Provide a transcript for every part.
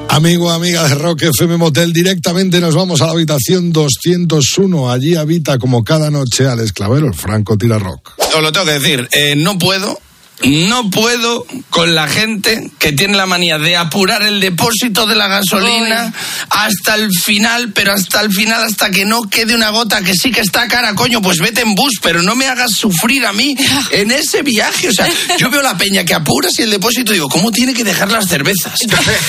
Amigo, amiga de Rock FM Motel, directamente nos vamos a la habitación 201. Allí habita como cada noche Alex Clavero, el Franco Tira Rock. Os lo tengo que decir, no puedo con la gente que tiene la manía de apurar el depósito de la gasolina hasta el final, pero hasta el final, hasta que no quede una gota, que sí que está cara, coño, pues vete en bus, pero no me hagas sufrir a mí en ese viaje. O sea, yo veo la peña que apuras y el depósito, digo, ¿cómo tiene que dejar las cervezas?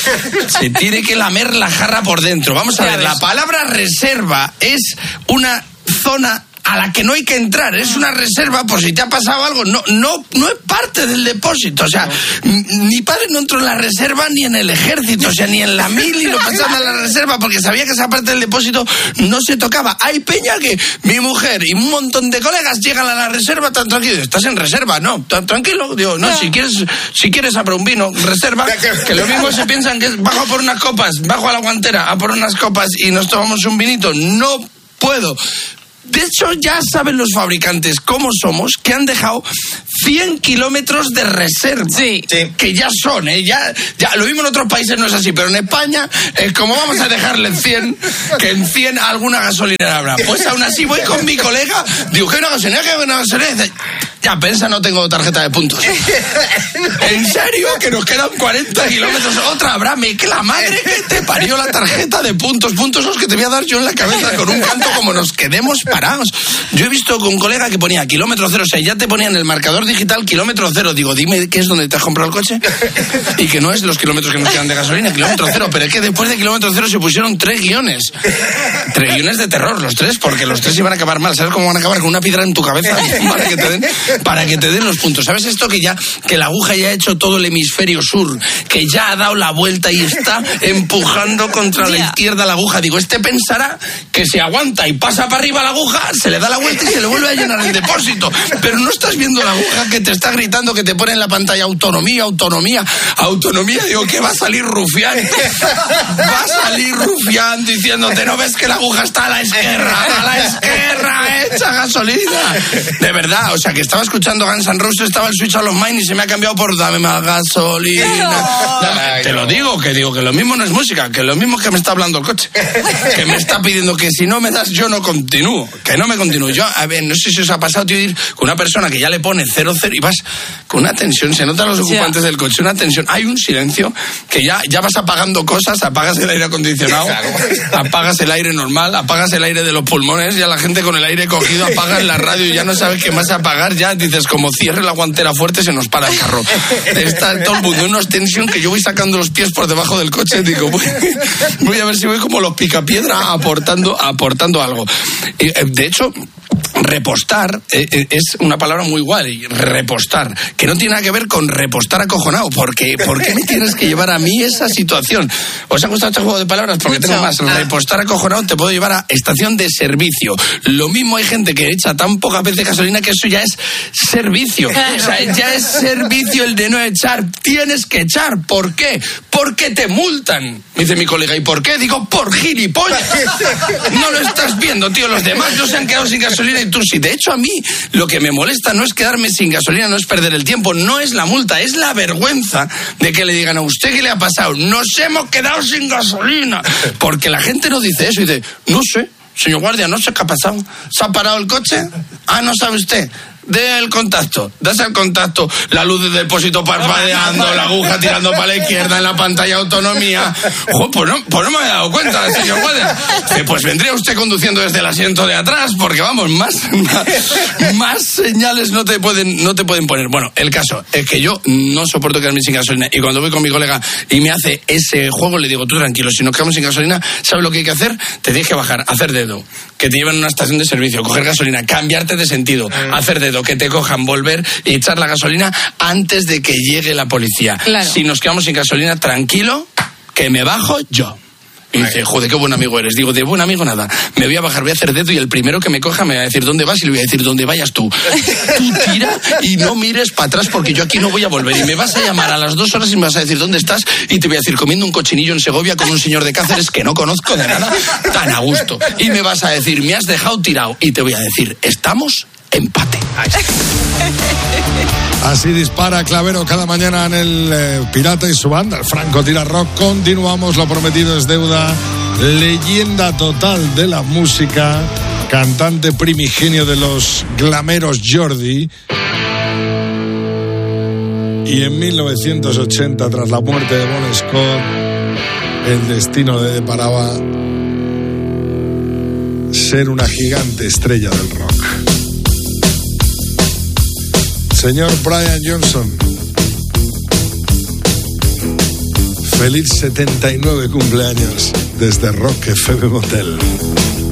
Se tiene que lamer la jarra por dentro. Vamos a ver, la palabra reserva es una zona a la que no hay que entrar, es una reserva por si te ha pasado algo, no es parte del depósito. O sea, mi padre no entró en la reserva ni en el ejército, o sea, ni en la mil, y lo pasaron a la reserva porque sabía que esa parte del depósito no se tocaba. Hay peña que mi mujer y un montón de colegas llegan a la reserva tan tranquilos. ¿Estás en reserva? No, tan tranquilo. Digo, no, si quieres a por un vino, reserva, que lo mismo se piensan que bajo por unas copas, bajo a la guantera a por unas copas y nos tomamos un vinito. No puedo. De hecho, ya saben los fabricantes cómo somos, que han dejado 100 kilómetros de reserva. Sí. Que ya son, ya lo mismo en otros países no es así, pero en España es como vamos a dejarle 100, que en 100 alguna gasolinera habrá. Pues aún así voy con mi colega, digo, ¿qué una gasolinera? Ya, pensa, no tengo tarjeta de puntos. ¿En serio? Que nos quedan 40 kilómetros. Otra habrá, que la madre que te parió la tarjeta de puntos esos que te voy a dar yo en la cabeza con un canto como nos quedemos parados. Yo he visto con un colega que ponía kilómetro cero, o sea, ya te ponían el marcador digital kilómetro cero. Digo, dime qué es donde te has comprado el coche. Y que no es los kilómetros que nos quedan de gasolina, kilómetro cero. Pero es que después de kilómetro cero se pusieron 3 guiones. 3 guiones de terror, los 3, porque los 3 iban a acabar mal. ¿Sabes cómo van a acabar? Con una piedra en tu cabeza para que te den los puntos. ¿Sabes esto? Que la aguja ya ha hecho todo el hemisferio sur, que ya ha dado la vuelta y está empujando contra la izquierda la aguja. Digo, pensará que se aguanta y pasa para arriba la aguja, se le da la vuelta y se le vuelve a llenar el depósito. Pero no estás viendo la aguja que te está gritando, que te pone en la pantalla autonomía. Digo, que va a salir rufián. Va a salir rufián diciéndote, ¿no ves que la aguja está a la izquierda, echa gasolina? De verdad, o sea, que estaba escuchando Guns N' Roses, estaba el Switch a los Mine y se me ha cambiado por dame más gasolina. Te lo digo, que lo mismo no es música, que lo mismo es que me está hablando el coche, que me está pidiendo que si no me das yo no continúo, que no me continúo. Yo, a ver, no sé si os ha pasado, tío, ir con una persona que ya le pone 0 y vas con una tensión, se notan los ocupantes del coche, una tensión, hay un silencio, que ya vas apagando cosas, apagas el aire acondicionado, apagas el aire normal, apagas el aire de los pulmones, ya la gente con el aire cogido apaga la radio y ya no sabes qué más apagar, ya dices, como cierre la guantera fuerte se nos para el carro. Está todo el mundo en una tensión que yo voy sacando los pies por debajo del coche, digo, voy a ver si voy como los picapiedra aportando algo. De hecho, repostar es una palabra muy guay, repostar, que no tiene nada que ver con repostar acojonado, porque ¿por qué me tienes que llevar a mí esa situación? ¿Os ha gustado este juego de palabras? Porque tengo más. Repostar acojonado te puedo llevar a estación de servicio. Lo mismo hay gente que echa tan pocas veces gasolina que eso ya es servicio. O sea, ya es servicio el de no echar. Tienes que echar. ¿Por qué? Porque te multan. Me dice mi colega, ¿y por qué? Digo, por gilipollas. No lo estás viendo, tío. Los demás no se han quedado sin gasolina y tú sí. De hecho, a mí lo que me molesta no es quedarme sin gasolina, no es perder el tiempo, no es la multa, es la vergüenza de que le digan a usted qué le ha pasado. Nos hemos quedado sin gasolina. Porque la gente no dice eso y dice, no sé, señor guardia, no sé qué ha pasado. ¿Se ha parado el coche? Ah, no sabe usted. Dé el contacto, das el contacto, la luz del depósito parpadeando, la aguja tirando para la izquierda en la pantalla autonomía. Pues no me había dado cuenta, señor guardia. Pues vendría usted conduciendo desde el asiento de atrás, porque vamos, más señales no te pueden poner. Bueno, el caso es que yo no soporto quedarme sin gasolina, y cuando voy con mi colega y me hace ese juego, le digo, tú tranquilo, si nos quedamos sin gasolina, ¿sabes lo que hay que hacer? Te tienes que bajar, hacer dedo, que te lleven a una estación de servicio, coger gasolina, cambiarte de sentido, hacer dedo, que te cojan, volver y echar la gasolina antes de que llegue la policía. Claro. Si nos quedamos sin gasolina, tranquilo, que me bajo yo. Y dice, joder, qué buen amigo eres. Digo, de buen amigo nada. Me voy a bajar, voy a hacer dedo y el primero que me coja me va a decir dónde vas y le voy a decir dónde vayas tú. Tú tira y no mires para atrás porque yo aquí no voy a volver. Y me vas a llamar a las 2 horas y me vas a decir dónde estás y te voy a decir comiendo un cochinillo en Segovia con un señor de Cáceres que no conozco de nada, tan a gusto. Y me vas a decir, me has dejado tirado. Y te voy a decir, ¿estamos? empate. Así dispara Clavero cada mañana en el Pirata y su banda, el Franco Tira Rock. Continuamos, lo prometido es deuda. Leyenda total de la música, cantante primigenio de los glameros Jordi. Y en 1980, tras la muerte de Bon Scott, el destino le deparaba ser una gigante estrella del rock. Señor Brian Johnson, feliz 79 cumpleaños desde Rock FM Motel.